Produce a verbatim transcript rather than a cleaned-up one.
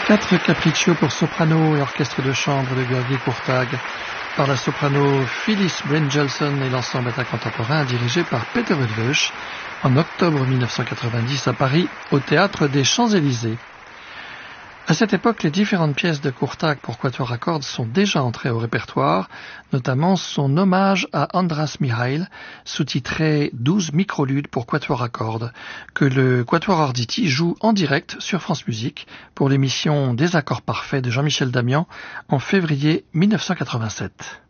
Quatre capriccios pour soprano et orchestre de chambre de Georgi Kurtág par la soprano Phyllis Brynjolfsson et l'ensemble attaque contemporain dirigé par Peter Eötvös en octobre mille neuf cent quatre-vingt-dix à Paris au théâtre des Champs-Élysées. À cette époque, les différentes pièces de Kurtág pour quatuor à cordes sont déjà entrées au répertoire, notamment son hommage à András Mihail, sous-titré douze microludes pour quatuor à cordes, que le Quatuor Arditi joue en direct sur France Musique pour l'émission Des accords parfaits de Jean-Michel Damian en février mille neuf cent quatre-vingt-sept.